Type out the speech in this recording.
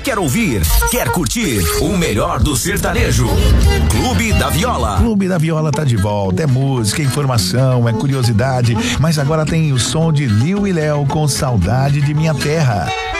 quer ouvir, quer curtir o melhor do sertanejo. Clube da Viola. Clube da Viola tá de volta. É música, é informação, é curiosidade, mas agora tem o som de Liu e Léo com Saudade de Minha Terra.